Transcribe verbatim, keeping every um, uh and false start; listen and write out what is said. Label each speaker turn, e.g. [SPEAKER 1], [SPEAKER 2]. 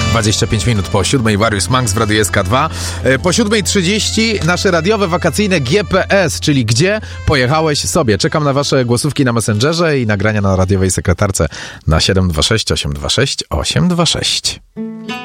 [SPEAKER 1] dwadzieścia pięć minut po siódmej, Warius Manx w Radiu S K dwa. Po siódmej trzydzieści nasze radiowe wakacyjne G P S, czyli gdzie pojechałeś sobie. Czekam na wasze głosówki na Messengerze i nagrania na radiowej sekretarce na siedem dwa sześć osiem dwa sześć osiem dwa sześć.